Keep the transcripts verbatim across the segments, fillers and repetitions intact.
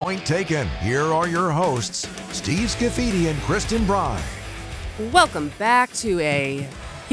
Point taken. Here are your hosts, Steve Scafidi and Kristen Bry. Welcome back to a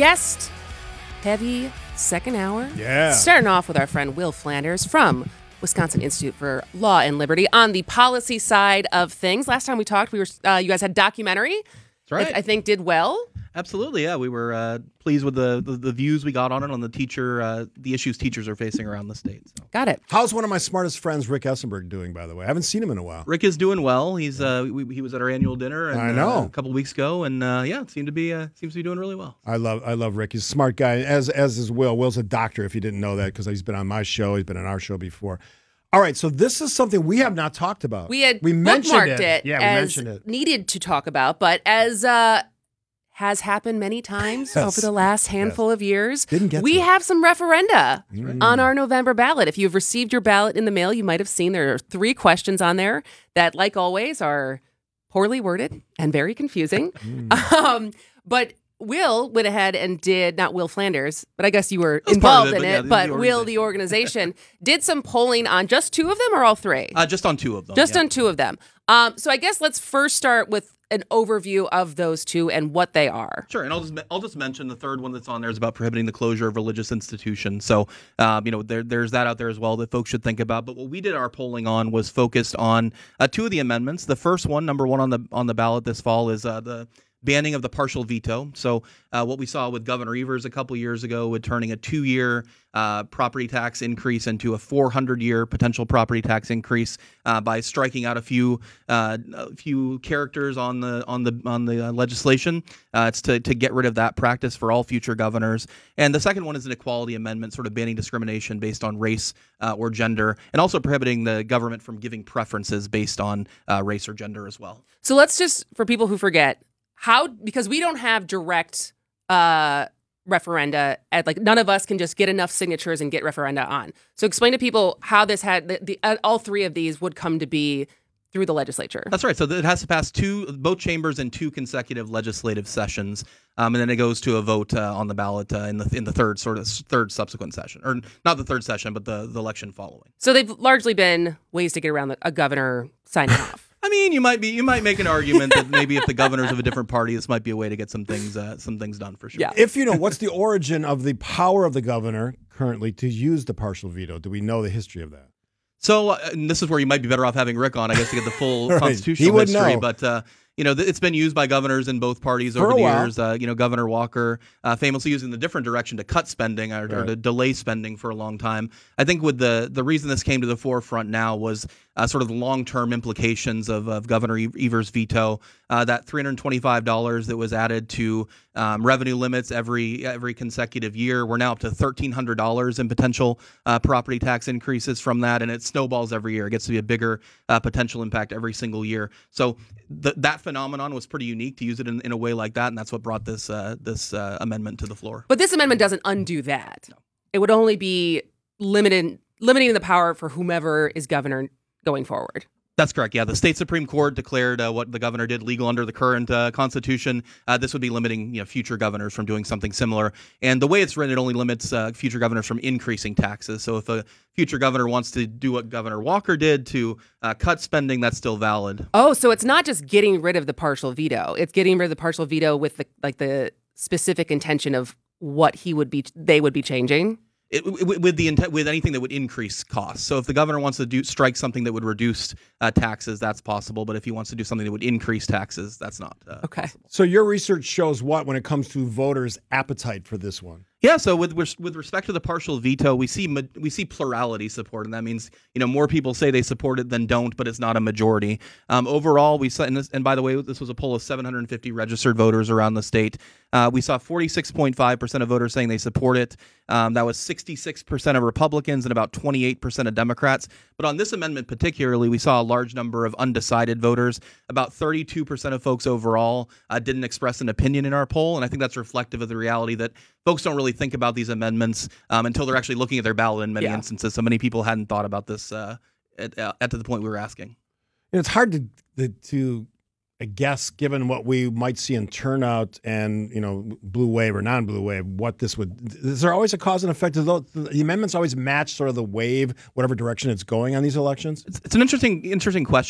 guest-heavy second hour. Yeah. Starting off with our friend Will Flanders from Wisconsin Institute for Law and Liberty on the policy side of things. Last time we talked, we were uh, you guys had a documentary. That's right. That I think did well. Absolutely, yeah. We were uh, pleased with the, the the views we got on it, on the teacher, uh, the issues teachers are facing around the state. So. Got it. How's one of my smartest friends, Rick Essenberg, doing, by the way? I haven't seen him in a while. Rick is doing well. He's uh, we, he was at our annual dinner and, I know. Uh, a couple weeks ago, and uh, yeah, it seemed to be uh, seems to be doing really well. I love I love Rick. He's a smart guy, as as is Will. Will's a doctor, if you didn't know that, because he's been on my show. He's been on our show before. All right, so this is something we have not talked about. We had we mentioned bookmarked it, it. Yeah, we as mentioned it. needed to talk about, but as uh, has happened many times Yes. over the last handful Yes. of years, Didn't get we to it. have some referenda Mm. on our November ballot. If you've received your ballot in the mail, you might have seen there are three questions on there that, like always, are poorly worded and very confusing. Mm. Um, but Will went ahead and did, not Will Flanders, but I guess you were was part of involved it, in but it, yeah, the- but the Will, the organization, did some polling on just two of them or all three? Uh, just on two of them. Just yeah. on two of them. Um, so I guess let's first start with an overview of those two and what they are. Sure, and I'll just I'll just mention the third one that's on there is about prohibiting the closure of religious institutions. So, um, you know, there there's that out there as well that folks should think about. But what we did our polling on was focused on uh, two of the amendments. The first one, number one on the on the ballot this fall, is uh, the banning of the partial veto. So uh, what we saw with Governor Evers a couple years ago with turning a two-year uh, property tax increase into a four hundred year potential property tax increase uh, by striking out a few uh, a few characters on the on the on the uh, legislation. Uh, it's to to get rid of that practice for all future governors. And the second one is an equality amendment, sort of banning discrimination based on race uh, or gender, and also prohibiting the government from giving preferences based on uh, race or gender as well. So let's just, for people who forget, how, because we don't have direct uh, referenda, at, like none of us can just get enough signatures and get referenda on. So explain to people how this had, the, the uh, all three of these would come to be through the legislature. That's right. So it has to pass two, both chambers in two consecutive legislative sessions, um, and then it goes to a vote uh, on the ballot uh, in the in the third sort of third subsequent session, or not the third session, but the, the election following. So they've largely been ways to get around the, a governor signing off. I mean, you might be you might make an argument that maybe if the governor's of a different party, this might be a way to get some things uh, some things done for sure. Yeah. If you know, what's the origin of the power of the governor currently to use the partial veto? Do we know the history of that? So, uh, and this is where you might be better off having Rick on, I guess, to get the full Right. constitutional He would history. know. But, uh, you know, th- it's been used by governors in both parties For over a the while. years. Uh, you know, Governor Walker uh, famously using the different direction to cut spending or, or Right. to delay spending for a long time. I think with the the reason this came to the forefront now was uh, sort of the long-term implications of, of Governor E- Evers' veto. Uh, that three hundred twenty-five dollars that was added to um, revenue limits every every consecutive year. We're now up to thirteen hundred dollars in potential uh, property tax increases from that, and it snowballs every year. It gets to be a bigger uh, potential impact every single year. So th- that phenomenon was pretty unique to use it in, in a way like that, and that's what brought this uh, this uh, amendment to the floor. But this amendment doesn't undo that. It would only be limited, limiting the power for whomever is governor going forward. That's correct. Yeah, the state Supreme Court declared uh, what the governor did legal under the current uh, Constitution. Uh, this would be limiting, you know, future governors from doing something similar. And the way it's written, it only limits uh, future governors from increasing taxes. So if a future governor wants to do what Governor Walker did to uh, cut spending, that's still valid. Oh, so it's not just getting rid of the partial veto. It's getting rid of the partial veto with the like the specific intention of what he would be, they would be changing. It, with with the intent, with anything that would increase costs. So if the governor wants to do strike something that would reduce uh, taxes, that's possible. But if he wants to do something that would increase taxes, that's not uh, Okay. possible. So your research shows what when it comes to voters' appetite for this one? Yeah, so with with respect to the partial veto, we see we see plurality support, and that means, you know, more people say they support it than don't, but it's not a majority. Um, overall, we saw, and, this, and by the way, this was a poll of seven hundred fifty registered voters around the state. Uh, we saw forty-six point five percent of voters saying they support it. Um, that was sixty-six percent of Republicans and about twenty-eight percent of Democrats. But on this amendment particularly, we saw a large number of undecided voters. About thirty-two percent of folks overall uh, didn't express an opinion in our poll, and I think that's reflective of the reality that folks don't really think about these amendments um, until they're actually looking at their ballot in many Yeah. instances. So many people hadn't thought about this uh, at, uh, at to the point we were asking. And it's hard to the, to I guess, given what we might see in turnout and, you know, blue wave or non-blue wave, what this would, is there always a cause and effect? Do those, the amendments always match sort of the wave, whatever direction it's going on these elections? It's, it's an interesting, interesting question.